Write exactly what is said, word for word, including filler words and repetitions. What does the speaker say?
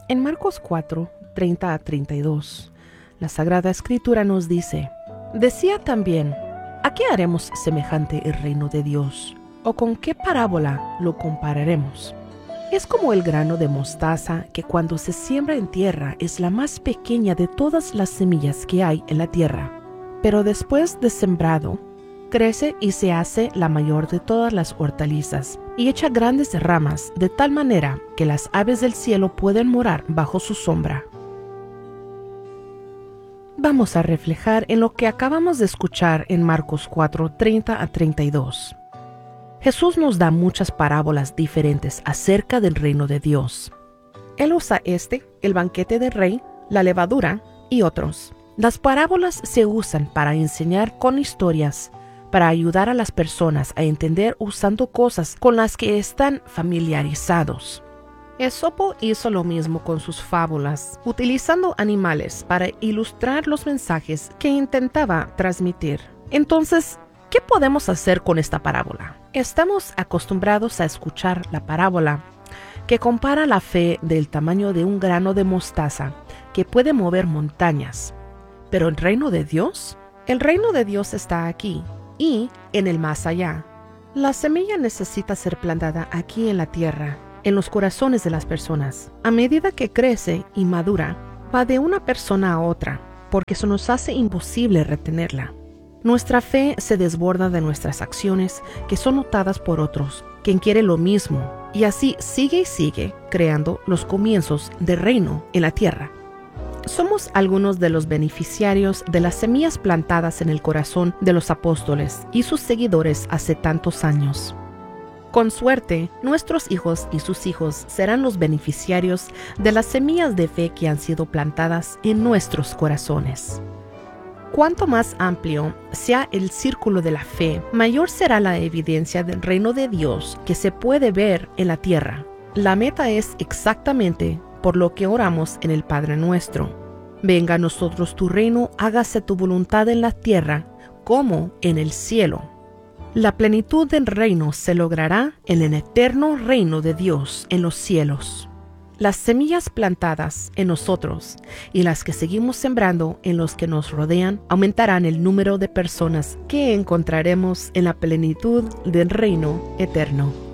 En Marcos cuatro, treinta a treinta y dos, la Sagrada Escritura nos dice: decía también, ¿a qué haremos semejante el reino de Dios? ¿O con qué parábola lo compararemos? Es como el grano de mostaza que cuando se siembra en tierra es la más pequeña de todas las semillas que hay en la tierra, pero después de sembrado, crece y se hace la mayor de todas las hortalizas y echa grandes ramas de tal manera que las aves del cielo pueden morar bajo su sombra. Vamos a reflejar en lo que acabamos de escuchar en Marcos cuatro, treinta a treinta y dos. Jesús nos da muchas parábolas diferentes acerca del reino de Dios. Él usa este, el banquete del rey, la levadura y otros. Las parábolas se usan para enseñar con historias, para ayudar a las personas a entender usando cosas con las que están familiarizados. Esopo hizo lo mismo con sus fábulas, utilizando animales para ilustrar los mensajes que intentaba transmitir. Entonces, ¿qué podemos hacer con esta parábola? Estamos acostumbrados a escuchar la parábola que compara la fe del tamaño de un grano de mostaza que puede mover montañas. ¿Pero el reino de Dios? El reino de Dios está aquí y en el más allá. La semilla necesita ser plantada aquí en la tierra, en los corazones de las personas. A medida que crece y madura, va de una persona a otra, porque eso nos hace imposible retenerla. Nuestra fe se desborda de nuestras acciones que son notadas por otros, quien quiere lo mismo, y así sigue y sigue creando los comienzos del reino en la tierra. Somos algunos de los beneficiarios de las semillas plantadas en el corazón de los apóstoles y sus seguidores hace tantos años. Con suerte, nuestros hijos y sus hijos serán los beneficiarios de las semillas de fe que han sido plantadas en nuestros corazones. Cuanto más amplio sea el círculo de la fe, mayor será la evidencia del reino de Dios que se puede ver en la tierra. La meta es exactamente por lo que oramos en el Padre Nuestro. Venga a nosotros tu reino, hágase tu voluntad en la tierra como en el cielo. La plenitud del reino se logrará en el eterno reino de Dios en los cielos. Las semillas plantadas en nosotros y las que seguimos sembrando en los que nos rodean aumentarán el número de personas que encontraremos en la plenitud del reino eterno.